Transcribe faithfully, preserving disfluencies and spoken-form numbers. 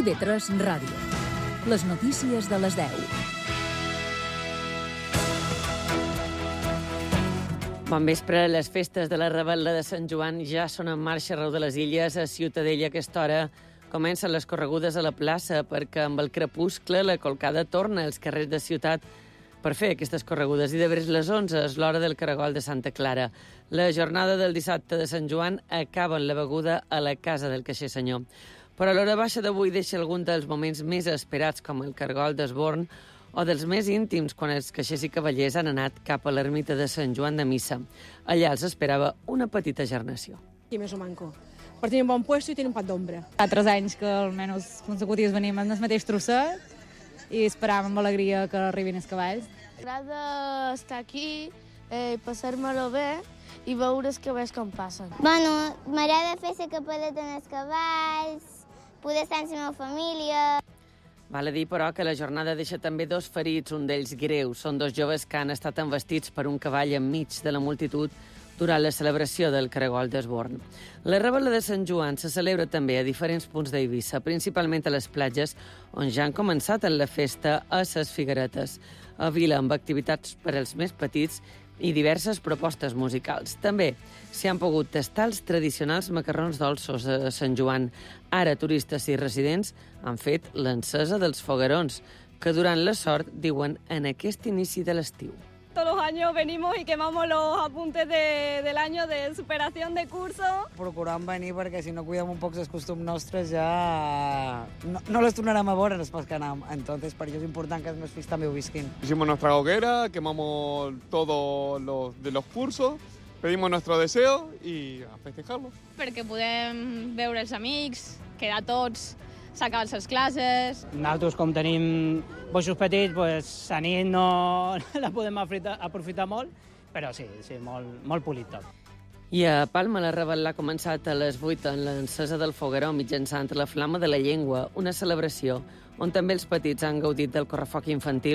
I V tres Ràdio. Les notícies de les deu. Bon vespre. Les festes de la Revetlla de Sant Joan ja són en marxa arreu de les Illes. A Ciutadella, a aquesta hora, comencen les corregudes a la plaça perquè amb el crepuscle la colcada torna als carrers de ciutat per fer aquestes corregudes. I de vers les onze és l'hora del caragol de Santa Clara. La jornada del dissabte de Sant Joan acaba amb la beguda a la casa del caixer senyor. Però a l'hora baixa d'avui deixa algun dels moments més esperats, com el caragol d'Esborn, o dels més íntims, quan els caixers i cavallers han anat cap a l'ermita de Sant Joan de Missa. Allà els esperava una petita gernació. I més o manco. Per tenir un bon puesto i tenir un pat d'ombra. Fa tres anys que almenys consecutius venim en el mateix trosset i esperàvem amb alegria que arribin els cavalls. M'agrada estar aquí, eh, passar-me-lo bé i veure els cavalls com passen. Bueno, m'agrada fer la capelleta en els cavalls, poder estar amb la meva família. Val a dir, però, que la jornada deixa també dos ferits, un d'ells greu. Són dos joves que han estat envestits per un cavall enmig de la multitud durant la celebració del caragol d'Esborn. La Revetlla de Sant Joan se celebra també a diferents punts d'Eivissa, principalment a les platges, on ja han començat en la festa a ses Figueretes. A Vila, amb activitats per als més petits i diverses propostes musicals. També s'hi han pogut tastar els tradicionals macarrons dolços de Sant Joan. Ara, turistes i residents han fet l'encesa dels foguerons, que durant la sort, diuen, en aquest inici de l'estiu. Todos los años venimos y quemamos los apuntes de, del año de superación de curso. Procurant venir perquè si no cuidem un poc els costums nostres ja no, no les tornarem a veure després que anem. Entonces, per això és important que els meus fills també ho visquin. Hicimos nuestra hoguera, quemamos todos los de los cursos, pedimos nuestro deseo y a festejarlo. Perquè podem veure els amics, quedar tots, s'acaben les classes. Nosaltres, com tenim boixos petits, pues, la nit no la podem aprofitar, aprofitar molt, però sí, sí molt, molt polit tot. I a Palma la Revetlla ha començat a les vuit en l'encesa del fogueró mitjançant la Flama de la Llengua, una celebració on també els petits han gaudit del correfoc infantil